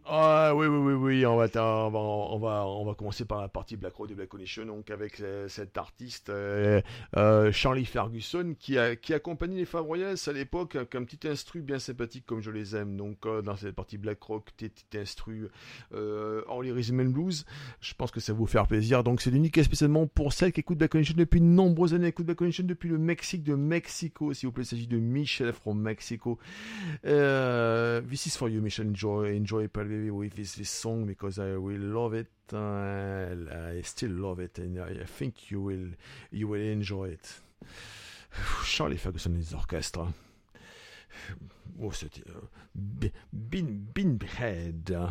Ah oui, oui, oui, oui, on va commencer par la partie Black Road de Black Condition, donc avec cet artiste Charlie Ferguson qui accompagnait les Fab Royals à l'époque avec un petit instru bien sympathique comme je les aime. Donc dans cette partie Black Rock, petit instru Early Rhythm and Blues, je pense que ça va vous faire plaisir. Donc c'est unique et spécialement pour celles qui écoutent Black Condition depuis de nombreuses années, écoutent Black Condition depuis le Mexique de Mexico, s'il vous plaît, il s'agit de Michel from Mexico. This is for you, Michel. Enjoy Palvey with this song because I will love it. I still love it, and I think you will enjoy it. Charlie Ferguson et les orchestres. Oh, c'était Beanhead.